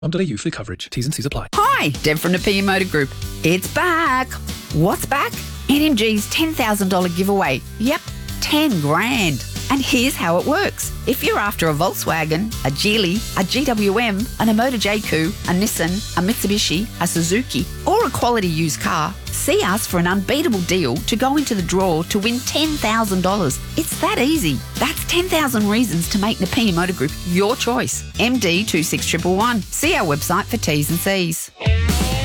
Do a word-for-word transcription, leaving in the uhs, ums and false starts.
.com.au for coverage. T's and C's apply. Hi, Deb from Napier Motor Group. It's back. What's back? N M G's ten thousand dollars giveaway. Yep, ten grand. And here's how it works. If you're after a Volkswagen, a Geely, a G W M, an Emoto J Q, a Nissan, a Mitsubishi, a Suzuki, or a quality used car, see us for an unbeatable deal to go into the draw to win ten thousand dollars. It's that easy. That's ten thousand reasons to make Napier Motor Group your choice. M D two six one one one. See our website for T's and C's.